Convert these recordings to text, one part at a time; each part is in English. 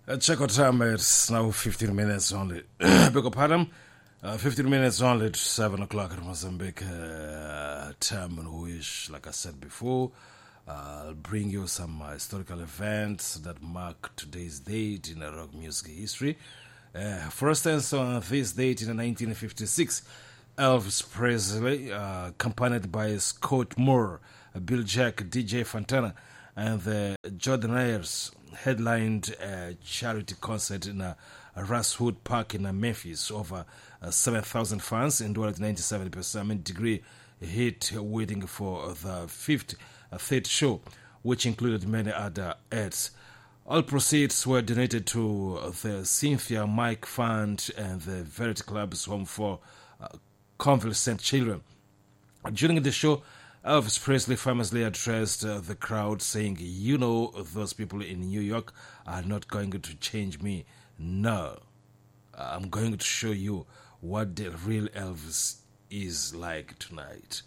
Check out time, it's now 15 minutes only. Beg your pardon? 15 minutes only to 7 o'clock at Mozambique time, in which, like I said before, I'll bring you some historical events that mark today's date in rock music history. For instance, on this date in 1956, Elvis Presley, accompanied by Scott Moore, Bill Jack, DJ Fontana, and the Jordanaires, headlined a charity concert in Rosewood Park in Memphis. Over 7,000 fans endured 97% degree hit, waiting for the third show, which included many other acts. All proceeds were donated to the Cynthia Mike Fund and the Verity Club's Home for Convalescent Children. During the show, Elvis Presley famously addressed the crowd, saying, "You know, those people in New York are not going to change me. No, I'm going to show you what the real Elvis is like tonight."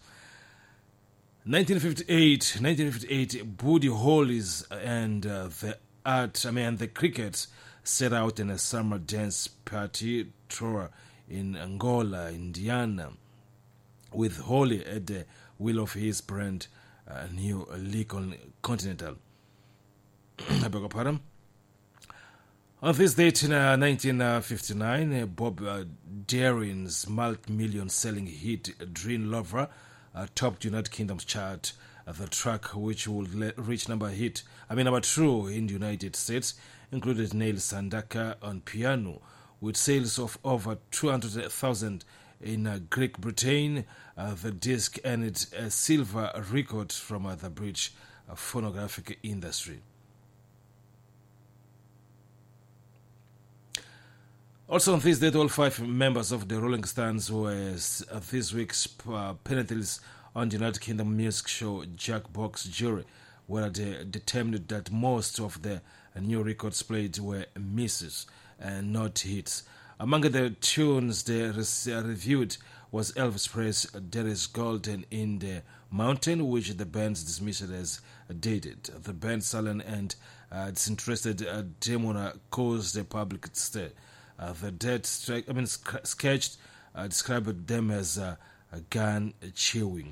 1958, Buddy Hollis and the Crickets set out in a summer dance party tour in Angola, Indiana, with Holly at the wheel of his brand new Lincoln Continental. I beg your pardon? On this date in 1959, Bob Dylan's multi-million selling hit Dream Lover topped United Kingdom's chart. The track, which would reach number 2 in the United States, included Neil Sandaka on piano, with sales of over 200,000 in Great Britain. The disc earned a silver record from the British phonographic industry. Also on this date, all 5 members of the Rolling Stones were this week's penalties on the United Kingdom music show Jackbox Jury, where they determined that most of the new records played were misses and not hits. Among the tunes they reviewed was Elvis Presley's "There Is Golden in the Mountain," which the band dismissed as dated. The band's sullen and disinterested demeanor caused the public to stare. The dead sketch described them as gum chewing.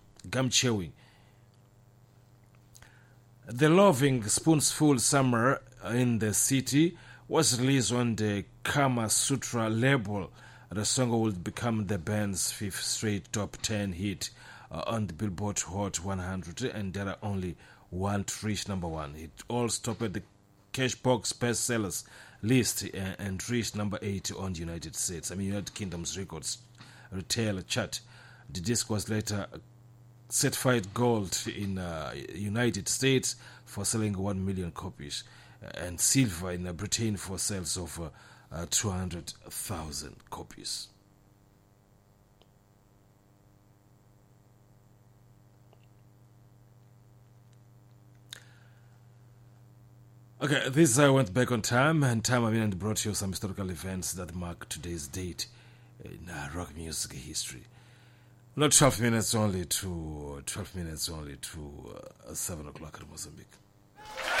The Loving Spoonful Summer in the City was released on the Kama Sutra label. The song would become the band's 5th straight top 10 hit on the Billboard Hot 100, and there are only one to reach number 1. It also topped the Cashbox bestsellers list and reached number 8 on the United Kingdom's records retail chart. The disc was later certified gold in United States for selling 1 million copies, and silver in Britain for sales of 200,000 copies. Okay, this went back on time, and and brought you some historical events that mark today's date in rock music history. Not 12 minutes only to 7 o'clock in Mozambique.